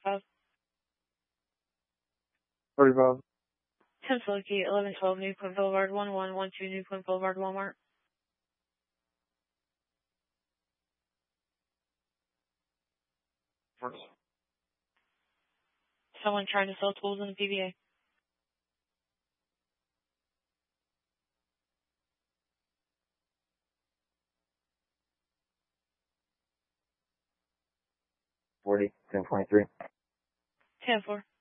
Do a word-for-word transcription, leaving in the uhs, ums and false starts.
five. thirty-five. ten Silky, eleven twelve Newport Boulevard, one one one two Newport Boulevard, Walmart. First. Someone trying to sell tools in the P V A. forty, ten twenty-three. ten four.